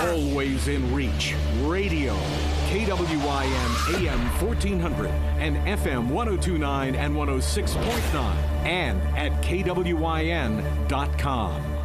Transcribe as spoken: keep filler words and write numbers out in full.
Always in reach. Radio. K W I N A M fourteen hundred and F M one oh two point nine and one oh six point nine and at K W I N dot com.